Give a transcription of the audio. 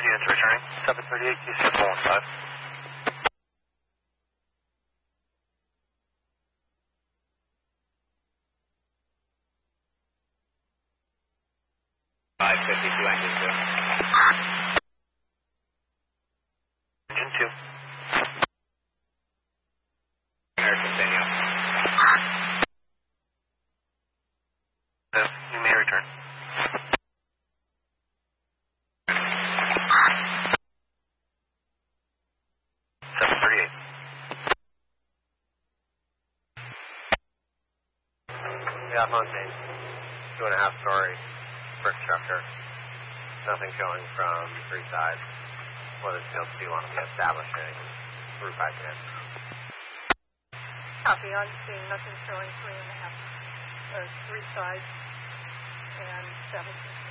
units returning. 738, QC 415. 552, engine 2. Engine 2. Air continue. You may return. Yeah, Fontaine. 2.5-story brick structure. Nothing showing from 3 sides. Weathersfield do want to be establishing roof height in. Copy. I'm seeing nothing showing 3 sides and 17.